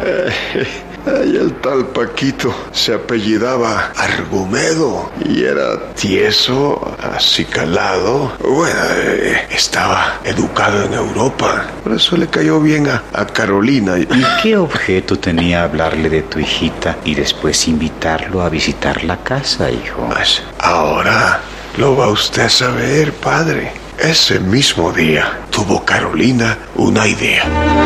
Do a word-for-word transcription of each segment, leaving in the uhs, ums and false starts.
Eh, ay, el tal Paquito se apellidaba Argumedo y era tieso, acicalado. Bueno, eh, estaba educado en Europa. Por eso le cayó bien a, a Carolina. ¿Y qué objeto tenía hablarle de tu hijita y después invitarlo a visitar la casa, hijo? Pues ahora lo va usted a saber, padre. Ese mismo día tuvo Carolina una idea.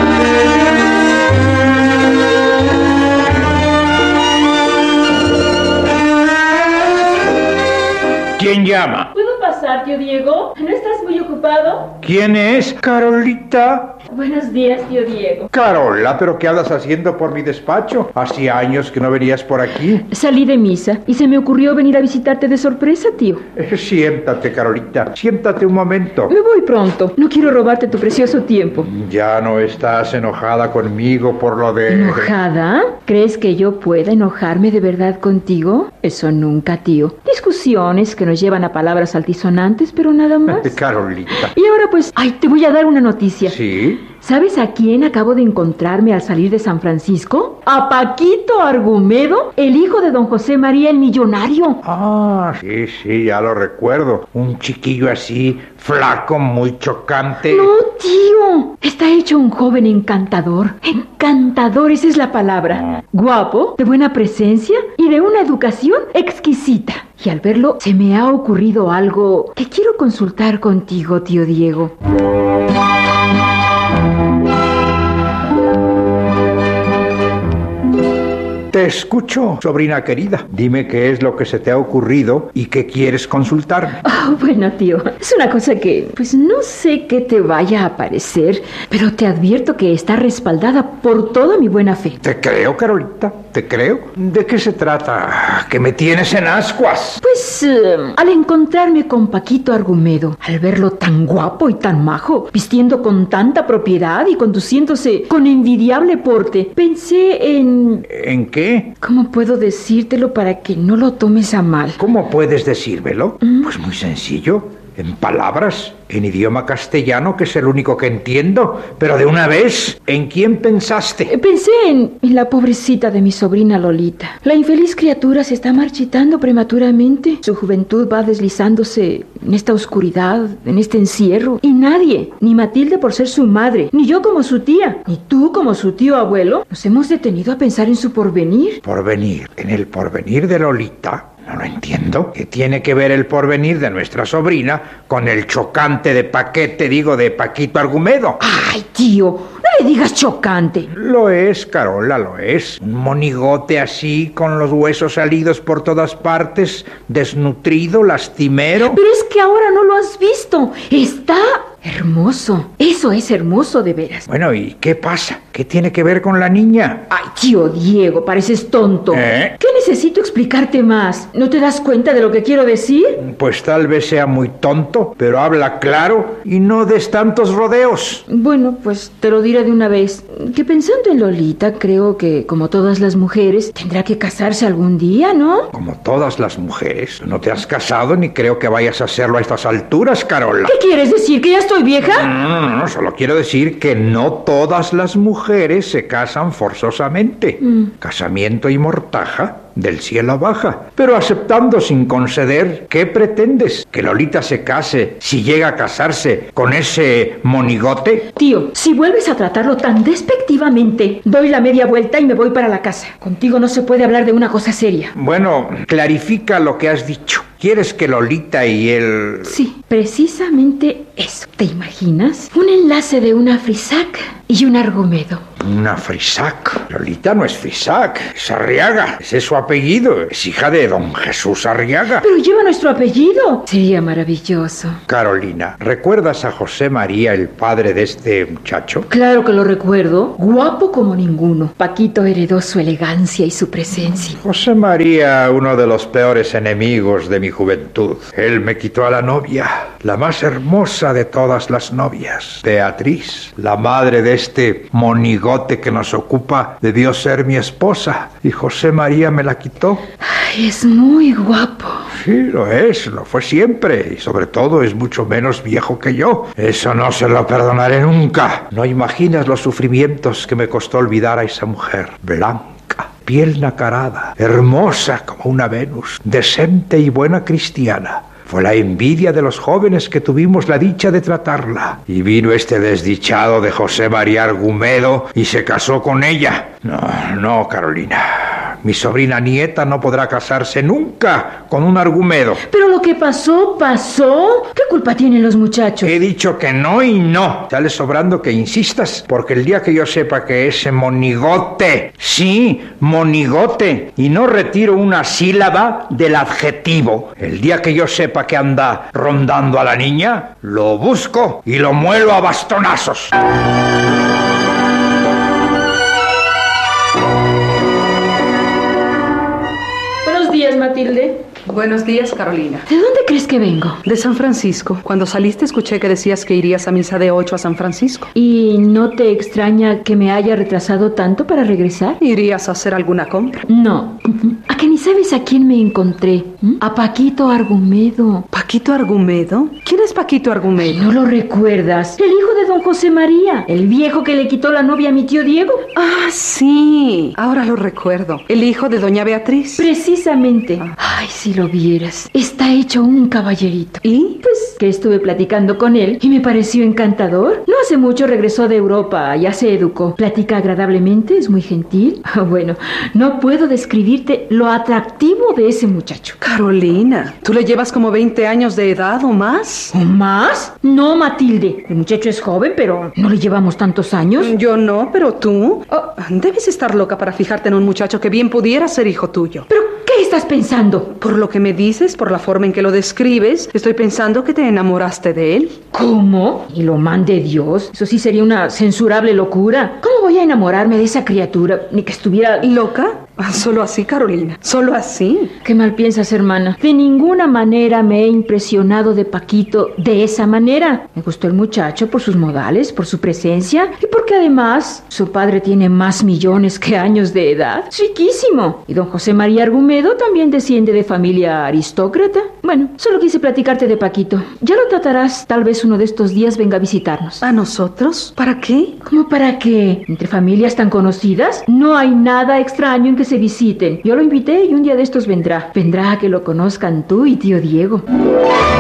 ¿Quién llama? ¿Puedo pasar, tío Diego? ¿No estás muy ocupado? ¿Quién es? Carolita. Buenos días, tío Diego. Carola, ¿pero qué andas haciendo por mi despacho? Hacía años que no venías por aquí. Salí de misa y se me ocurrió venir a visitarte de sorpresa, tío. Eh, siéntate, Carolita. Siéntate un momento. Me voy pronto. No quiero robarte tu precioso tiempo. ¿Ya no estás enojada conmigo por lo de...? ¿Enojada? ¿Crees que yo pueda enojarme de verdad contigo? Eso nunca, tío. Discusiones que nos llevan a palabras altisonantes, pero nada más. Carolita. Y ahora pues, ay, te voy a dar una noticia. ¿Sí? ¿Sabes a quién acabo de encontrarme al salir de San Francisco? A Paquito Argumedo, el hijo de don José María el millonario. Ah, sí, sí, ya lo recuerdo. Un chiquillo así, flaco, muy chocante. No, tío. Está hecho un joven encantador. Encantador, esa es la palabra. Guapo, de buena presencia y de una educación exquisita. Y al verlo, se me ha ocurrido algo que quiero consultar contigo, tío Diego. Te escucho, sobrina querida. Dime qué es lo que se te ha ocurrido y qué quieres consultarme. Oh, bueno, tío, es una cosa que, pues no sé qué te vaya a parecer, pero te advierto que está respaldada por toda mi buena fe. Te creo, Carolita, te creo. ¿De qué se trata? Que me tienes en ascuas. Pues, eh, al encontrarme con Paquito Argumedo, al verlo tan guapo y tan majo, vistiendo con tanta propiedad y conduciéndose con envidiable porte, pensé en... ¿En qué? ¿Cómo puedo decírtelo para que no lo tomes a mal? ¿Cómo puedes decírmelo? ¿Mm? Pues muy sencillo. En palabras, en idioma castellano, que es el único que entiendo. Pero de una vez, ¿en quién pensaste? Pensé en, en la pobrecita de mi sobrina Lolita. La infeliz criatura se está marchitando prematuramente. Su juventud va deslizándose en esta oscuridad, en este encierro. Y nadie, ni Matilde por ser su madre, ni yo como su tía, ni tú como su tío abuelo, nos hemos detenido a pensar en su porvenir. ¿Porvenir? ¿En el porvenir de Lolita? No lo entiendo. ¿Qué tiene que ver el porvenir de nuestra sobrina con el chocante de paquete, digo, de Paquito Argumedo? ¡Ay, tío! No le digas chocante. Lo es, Carola, lo es. Un monigote así, con los huesos salidos por todas partes, desnutrido, lastimero. Pero es que ahora no lo has visto. Está... hermoso. Eso es hermoso de veras. Bueno, ¿y qué pasa? ¿Qué tiene que ver con la niña? Ay, tío Diego, pareces tonto. ¿Eh? ¿Qué necesito explicarte más? ¿No te das cuenta de lo que quiero decir? Pues tal vez sea muy tonto, pero habla claro y no des tantos rodeos. Bueno, pues te lo diré de una vez. Que pensando en Lolita, creo que, como todas las mujeres, tendrá que casarse algún día, ¿no? Como todas las mujeres. No te has casado ni creo que vayas a hacerlo a estas alturas, Carola. ¿Qué quieres decir? ¿Que ya estoy vieja? No, no, no, solo quiero decir que no todas las mujeres se casan forzosamente. Mm. Casamiento y mortaja del cielo baja. Pero aceptando sin conceder, ¿qué pretendes? ¿Que Lolita se case, si llega a casarse, con ese monigote? Tío, si vuelves a tratarlo tan despectivamente, doy la media vuelta y me voy para la casa. Contigo no se puede hablar de una cosa seria. Bueno, clarifica lo que has dicho. ¿Quieres que Lolita y él...? Sí, precisamente eso. ¿Te imaginas? Un enlace de una Frisac y un Argumedo. ¿Una Frisac? Lolita no es Frisac, es Arriaga. Ese es su apellido, es hija de don Jesús Arriaga. Pero lleva nuestro apellido. Sería maravilloso. Carolina, ¿recuerdas a José María, el padre de este muchacho? Claro que lo recuerdo. Guapo como ninguno. Paquito heredó su elegancia y su presencia. José María, uno de los peores enemigos de mi juventud. Él me quitó a la novia, la más hermosa de todas las novias. Beatriz, la madre de este monigote que nos ocupa, debió ser mi esposa. Y José María me la quitó. Ay, es muy guapo. Sí, lo es, lo fue siempre, y sobre todo es mucho menos viejo que yo. Eso no se lo perdonaré nunca. No imaginas los sufrimientos que me costó olvidar a esa mujer blanca, piel nacarada, hermosa como una Venus, decente y buena cristiana. Fue la envidia de los jóvenes que tuvimos la dicha de tratarla. Y vino este desdichado de José María Argumedo y se casó con ella. No, no, Carolina. Mi sobrina nieta no podrá casarse nunca con un Argumedo. Pero lo que pasó, pasó. ¿Qué culpa tienen los muchachos? He dicho que no y no. Sale sobrando que insistas, porque el día que yo sepa que ese monigote, sí, monigote, y no retiro una sílaba del adjetivo, el día que yo sepa que anda rondando a la niña, lo busco y lo muelo a bastonazos. Buenos días, Matilde. Buenos días, Carolina. ¿De dónde crees que vengo? De San Francisco. Cuando saliste escuché que decías que irías a misa de ocho a San Francisco. ¿Y no te extraña que me haya retrasado tanto para regresar? ¿Irías a hacer alguna compra? No. ¿A que ni sabes a quién me encontré? A Paquito Argumedo. ¿Paquito Argumedo? ¿Quién es Paquito Argumedo? ¿No lo recuerdas? El hijo de don José María. El viejo que le quitó la novia a mi tío Diego. Ah, sí. Ahora lo recuerdo. El hijo de doña Beatriz. Precisamente. Ay, si lo vieras. Está hecho un caballerito. ¿Y? Pues que estuve platicando con él y me pareció encantador. No hace mucho regresó de Europa, ya se educó. Platica agradablemente, es muy gentil. Bueno, no puedo describirte lo atractivo de ese muchacho. Carolina, ¿tú le llevas como veinte años de edad o más? ¿O más? No, Matilde. El muchacho es joven, pero no le llevamos tantos años. Yo no, pero tú. Oh, debes estar loca para fijarte en un muchacho que bien pudiera ser hijo tuyo. ¿Pero qué estás pensando? Por lo que me dices, por la forma en que lo describes, estoy pensando que te enamoraste de él. ¿Cómo? ¿Y lo mande Dios? Eso sí sería una censurable locura. ¿Cómo voy a enamorarme de esa criatura? Ni que estuviera... ¿Loca? Solo así, Carolina. Solo así. ¿Qué mal piensas, hermana? De ninguna manera me he impresionado de Paquito de esa manera. Me gustó el muchacho por sus modales, por su presencia y porque además su padre tiene más millones que años de edad. Es riquísimo. Y don José María Argumedo también desciende de familia aristócrata. Bueno, solo quise platicarte de Paquito. Ya lo tratarás. Tal vez uno de estos días venga a visitarnos. ¿A nosotros? ¿Para qué? ¿Cómo para qué? Entre familias tan conocidas no hay nada extraño en que se visiten. Yo lo invité y un día de estos vendrá. Vendrá a que lo conozcan tú y tío Diego.